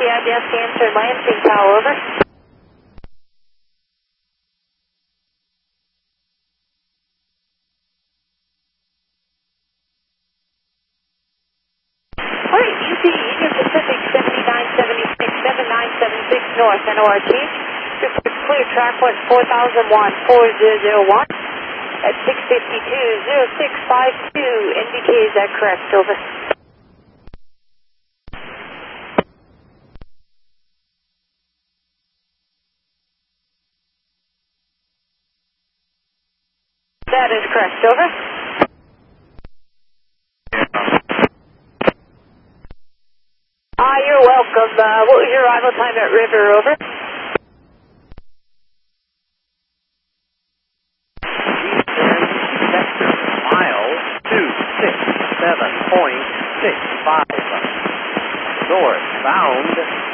just answered Lansing Tower, over. Alright, UP, Union Pacific 7976, 7976 North, NORT. Clear track was 4001, 4001 at 652, 0652. NBK, is that correct? Over. That is correct. Over. You're welcome. What was your arrival time at River? Over. Mile 267.65 northbound.